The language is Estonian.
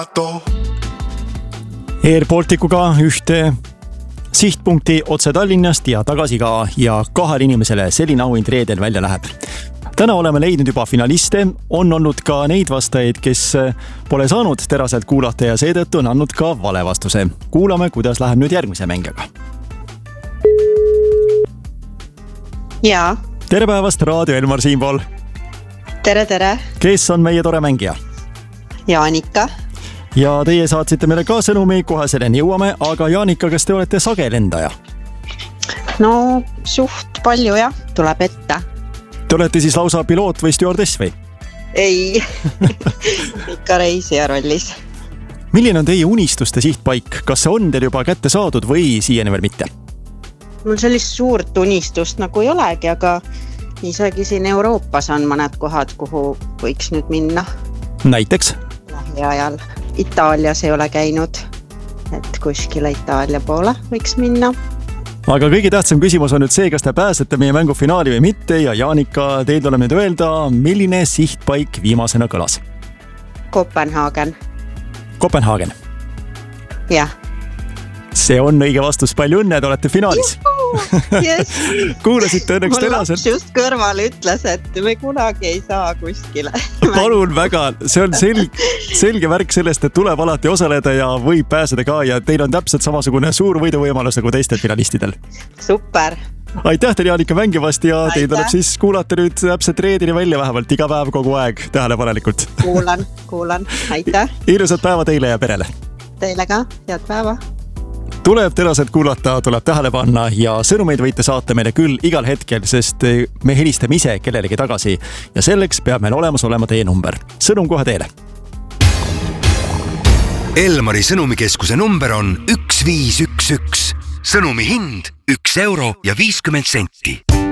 Air Balticuga ühte sihtpunkti otse Tallinnast ja tagasi ka ja 2 inimesele selline auhind reedel välja läheb. Täna oleme leidnud juba finaliste, on olnud ka neid vastajaid, kes pole saanud teraselt kuulata ja seetõttu on andnud ka vale vastuse. Kuulame, kuidas läheb nüüd järgmise mängijaga. Jaa. Tere päevast, Raadio Elmar siinpool. Tere. Kes on meie tore mängija? Jaanika. Ja teie saatsite meile ka sõnumi, kohe selleni jõuame, aga Jaanika, kas te olete sagelendaja? No suht palju jah, tuleb ette. Te olete siis lausa piloot või stjuardess või? Ei, ikka reisija rollis. Milline on teie unistuste sihtpaik? Kas see on teil juba kätte saadud või siiani veel mitte? Mul sellist suurt unistust nagu ei olegi, aga isegi siin Euroopas on mõned kohad, kuhu võiks nüüd minna. Näiteks? Lähiajal. Itaalias ei ole käinud, et kuskile Itaalia poole võiks minna. Aga kõige tähtsam küsimus on nüüd see, kas te pääsete meie mängu finaali või mitte ja Jaanika, teil tuleb nüüd öelda, milline sihtpaik viimasena kõlas? Kopenhaagen. Kopenhaagen. Jah. See on õige vastus, palju õnne, te olete finaalis. Yes. Kuulasite õnneks teraselt. Mul laps just kõrval ütles, et me kunagi ei saa kuskile. Palun väga, see on selge värk sellest, et tuleb alati osaleda ja võib pääseda ka ja teil on täpselt samasugune suur võiduvõimalus nagu teistel finalistidel. Super. Aitäh teile, Jaanika, mängivast ja teil tuleb siis kuulata nüüd täpselt reedini välja vähemalt iga päev kogu aeg tähelepanelikult. Kuulan. Aitäh. Ilusat päeva teile ja perele. Teile ka, head päeva. Tuleb teraselt kuulata, tuleb tähele panna ja sõnumeid võite saata meile küll igal hetkel, sest me helistame ise kellelegi tagasi ja selleks peab meil olemas olema teie number. Sõnum kohe teile. Elmari sõnumikeskuse number on 1511. Sõnumi hind 1 euro ja 50 senti.